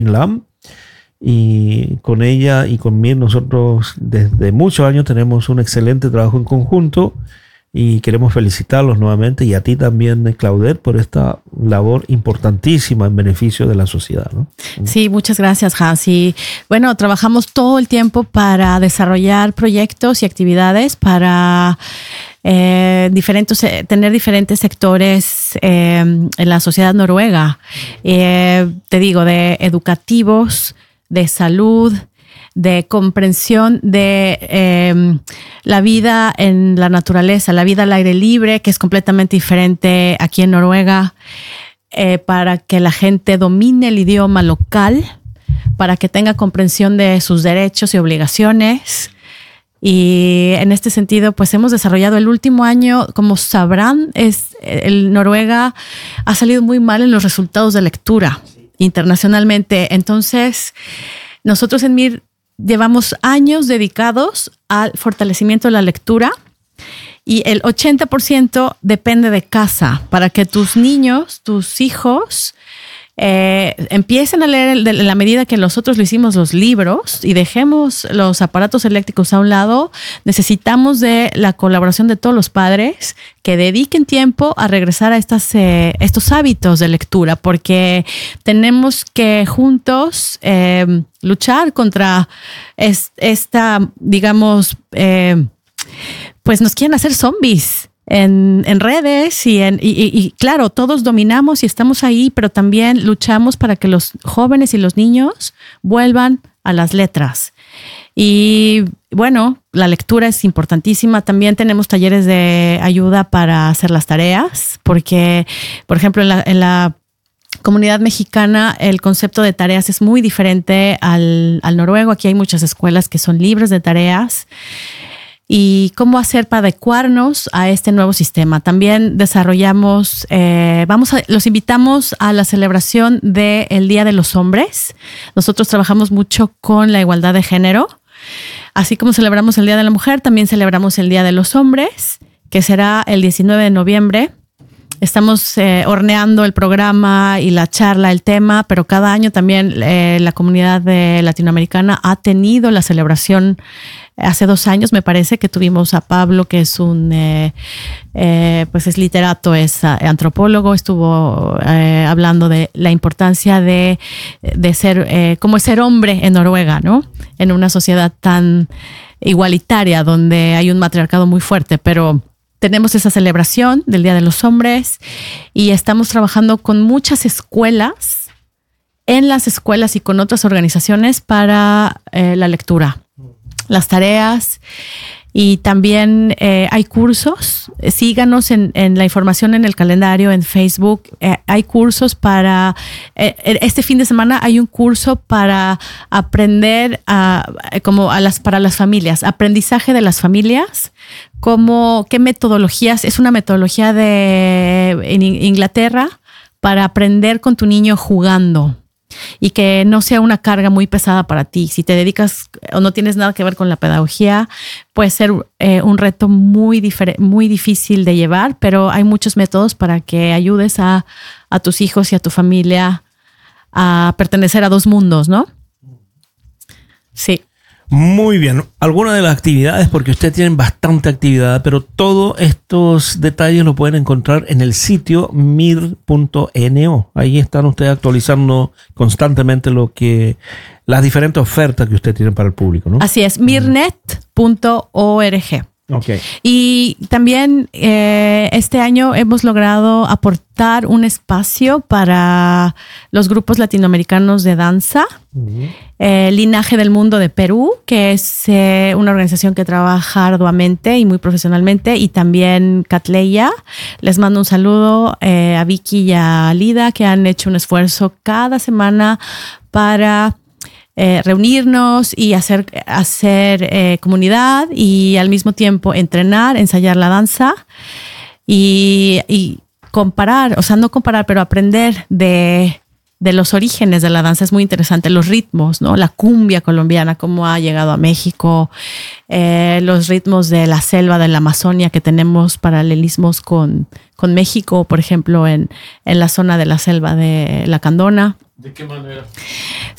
LAM. Y con ella y con Mir nosotros desde muchos años tenemos un excelente trabajo en conjunto y queremos felicitarlos nuevamente y a ti también, Claudette, por esta labor importantísima en beneficio de la sociedad, ¿no? Sí, muchas gracias, Hans. Y bueno, trabajamos todo el tiempo para desarrollar proyectos y actividades para tener diferentes sectores en la sociedad noruega. Te digo, de educativos, de salud, de comprensión de la vida en la naturaleza, la vida al aire libre, que es completamente diferente aquí en Noruega, para que la gente domine el idioma local, para que tenga comprensión de sus derechos y obligaciones. Y en este sentido, pues hemos desarrollado el último año, como sabrán, Noruega ha salido muy mal en los resultados de lectura internacionalmente. Entonces, nosotros en MIR llevamos años dedicados al fortalecimiento de la lectura y el 80% depende de casa para que tus niños, tus hijos, empiecen a leer en la medida que nosotros lo hicimos los libros y dejemos los aparatos eléctricos a un lado. Necesitamos de la colaboración de todos los padres que dediquen tiempo a regresar a estos hábitos de lectura, porque tenemos que juntos luchar contra esta, digamos, pues nos quieren hacer zombies en redes y claro, todos dominamos y estamos ahí, pero también luchamos para que los jóvenes y los niños vuelvan a las letras. Y bueno, la lectura es importantísima. También tenemos talleres de ayuda para hacer las tareas, porque, por ejemplo, en la comunidad mexicana el concepto de tareas es muy diferente al noruego. Aquí hay muchas escuelas que son libres de tareas. Y cómo hacer para adecuarnos a este nuevo sistema. También desarrollamos, los invitamos a la celebración del Día de los Hombres. Nosotros trabajamos mucho con la igualdad de género. Así como celebramos el Día de la Mujer, también celebramos el Día de los Hombres, que será el 19 de noviembre. Estamos horneando el programa y la charla, el tema, pero cada año también la comunidad latinoamericana ha tenido la celebración. Hace 2 años me parece que tuvimos a Pablo, que es pues es literato, es antropólogo, estuvo hablando de la importancia de ser, cómo es ser hombre en Noruega, ¿no? En una sociedad tan igualitaria donde hay un matriarcado muy fuerte, pero tenemos esa celebración del Día de los Hombres y estamos trabajando con muchas escuelas, en las escuelas y con otras organizaciones para la lectura, las tareas. Y también hay cursos. Síganos en la información en el calendario, en Facebook. Hay cursos para... este fin de semana hay un curso para aprender para las familias. Aprendizaje de las familias. ¿Qué metodologías? Es una metodología en Inglaterra para aprender con tu niño jugando. Y que no sea una carga muy pesada para ti. Si te dedicas o no tienes nada que ver con la pedagogía, puede ser un reto muy difícil de llevar, pero hay muchos métodos para que ayudes a tus hijos y a tu familia a pertenecer a 2 mundos, ¿no? Sí. Muy bien. Algunas de las actividades, porque ustedes tienen bastante actividad, pero todos estos detalles lo pueden encontrar en el sitio mir.no. Ahí están ustedes actualizando constantemente las diferentes ofertas que ustedes tienen para el público, ¿no? Así es, mirnet.org. Okay. Y también este año hemos logrado aportar un espacio para los grupos latinoamericanos de danza. Uh-huh. Linaje del Mundo de Perú, que es una organización que trabaja arduamente y muy profesionalmente, y también Catleya. Les mando un saludo a Vicky y a Lida, que han hecho un esfuerzo cada semana para reunirnos y hacer comunidad y al mismo tiempo entrenar, ensayar la danza y comparar, o sea, no comparar, pero aprender de los orígenes de la danza. Es muy interesante, los ritmos, ¿no? La cumbia colombiana, cómo ha llegado a México, los ritmos de la selva de la Amazonia, que tenemos paralelismos con México, por ejemplo, en la zona de la selva de la Candona. ¿De qué manera?